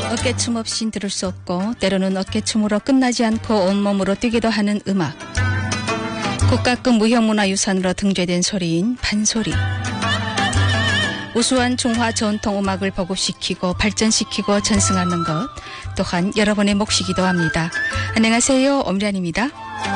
어깨춤 없인 들을 수 없고 때로는 어깨춤으로 끝나지 않고 온몸으로 뛰기도 하는 음악. 국가급 무형문화유산으로 등재된 소리인 판소리. 우수한 중화 전통음악을 보급시키고 발전시키고 전승하는 것 또한 여러분의 몫이기도 합니다. 안녕하세요. 엄란입니다.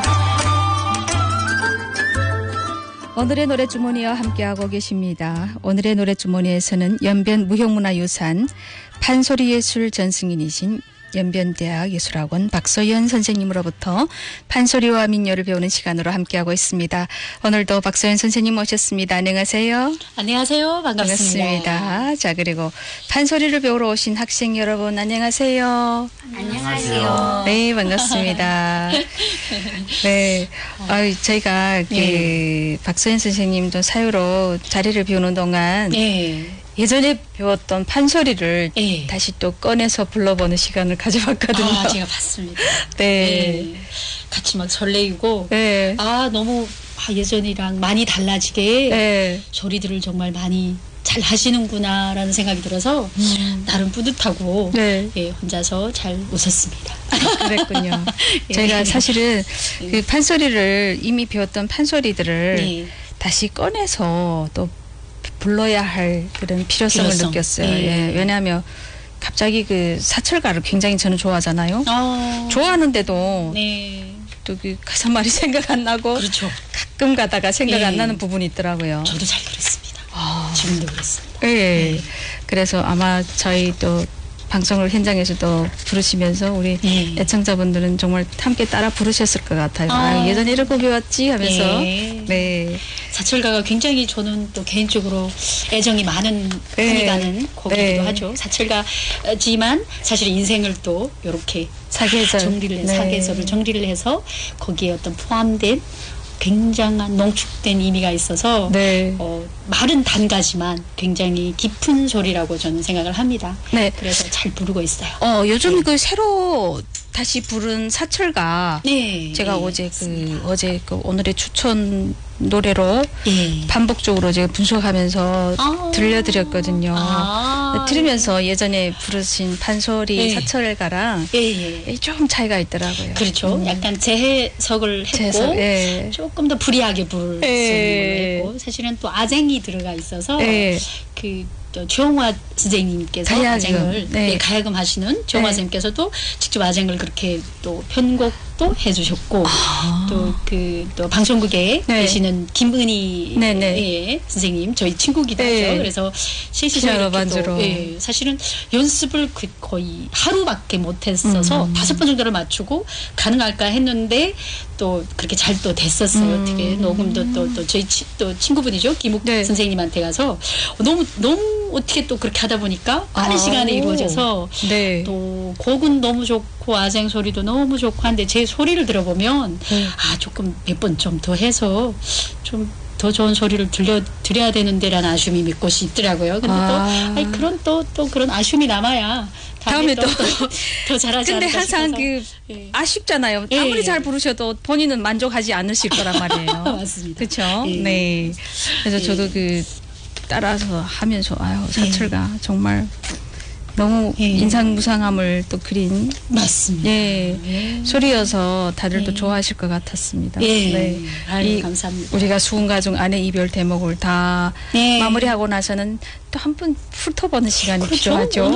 오늘의 노래주머니와 함께하고 계십니다. 오늘의 노래주머니에서는 연변 무형문화유산 판소리예술 전승인이신 연변대학 예술학원 박소연 선생님으로부터 판소리와 민요를 배우는 시간으로 함께하고 있습니다. 오늘도 박소연 선생님 모셨습니다. 안녕하세요. 안녕하세요. 반갑습니다. 자, 그리고 판소리를 배우러 오신 학생 여러분 안녕하세요. 안녕하세요. 네, 반갑습니다. 네, 저희가 박소연 선생님도 사유로 자리를 비우는 동안 네. 예전에 배웠던 판소리를 네. 다시 또 꺼내서 불러보는 시간을 가져봤거든요. 제가 봤습니다. 네. 같이 막 설레이고, 네. 너무 예전이랑 많이 달라지게 네. 소리들을 정말 많이 잘 하시는구나라는 생각이 들어서 나름 뿌듯하고 네. 혼자서 잘 웃었습니다. 그랬군요. 저희가 사실은 그 판소리를 이미 배웠던 판소리들을 다시 꺼내서 또 불러야 할 그런 필요성을 느꼈어요. 예, 왜냐하면 갑자기 그 사철가를 굉장히 저는 좋아하잖아요. 좋아하는데도 또 그 가사말이 생각 안 나고 그렇죠. 가끔 가다가 생각 안 나는 부분이 있더라고요. 저도 잘 그랬습니다. 지금도 그렇습니다. 예. 그래서 아마 저희 또 방송을 현장에서도 부르시면서 우리 애청자분들은 정말 함께 따라 부르셨을 것 같아요. 예전에 이런 곡이 왔지 하면서. 네. 사철가가 굉장히 저는 또 개인적으로 애정이 많은 편이 가는 곡이기도 하죠. 사철가지만 사실 인생을 또 이렇게 사계절 정리를 해서 사계절을 정리를 해서 거기에 어떤 포함된 굉장한 농축된 의미가 있어서 말은 단가지만 굉장히 깊은 소리라고 저는 생각을 합니다. 네. 그래서 잘 부르고 있어요. 요즘 그 새로 다시 부른 사철가 제가 어제 오늘의 추천 노래로 반복적으로 제가 분석하면서 들려드렸거든요. 들으면서 예전에 부르신 판소리 사철가랑 조금 차이가 있더라고요. 그렇죠. 약간 재해석을 했고 조금 더 불이하게 부를 수 있는 걸로 했고 사실은 또 아쟁이 들어가 있어서 또 조영화 선생님께서 아쟁을 가야금 하시는 조영화 선생님께서도 직접 아쟁을 그렇게 또 편곡도 해주셨고 또 방송국에 계시는 김은희 선생님 저희 친구기도 하죠. 그래서 셋이서 이렇게 사실은 연습을 거의 하루밖에 못했어서 5번 정도를 맞추고 가능할까 했는데 또 그렇게 잘 또 됐었어요. 어떻게 녹음도 또 저희 또 친구분이죠. 김욱 선생님한테 가서 너무 어떻게 또 그렇게 하다 보니까 빠른 시간에 이루어져서 또 곡은 너무 좋고 아쟁 소리도 너무 좋고 한데 제 소리를 들어보면 조금 몇 번 좀 더 해서 좀 더 좋은 소리를 들려드려야 되는데라는 아쉬움이 몇 곳이 있더라고요. 근데 또 그런 아쉬움이 남아야 다음에 또 더 잘하지 않을까 근데 항상 싶어서. 아쉽잖아요. 아무리 잘 부르셔도 본인은 만족하지 않으실 거란 말이에요. 맞습니다. 그렇죠. 네. 그래서 저도 따라서 하면서 사철가 정말 너무 인상무상함을 또 그린 맞습니다. 소리여서 다들도 좋아하실 것 같았습니다. 감사합니다. 우리가 수군가족 안의 이별 대목을 다 마무리하고 나서는 또 한 번 훑어보는 시간이 필요하죠.